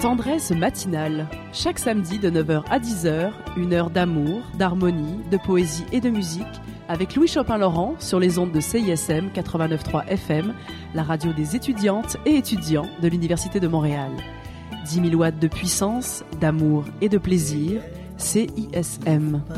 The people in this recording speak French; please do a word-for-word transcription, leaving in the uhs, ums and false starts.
Tendresse matinale. Chaque samedi de neuf heures à dix heures, une heure d'amour, d'harmonie, de poésie et de musique avec Louis Chopin-Laurent sur les ondes de C I S M quatre-vingt-neuf virgule trois F M, la radio des étudiantes et étudiants de l'Université de Montréal. dix mille watts de puissance, d'amour et de plaisir, C I S M.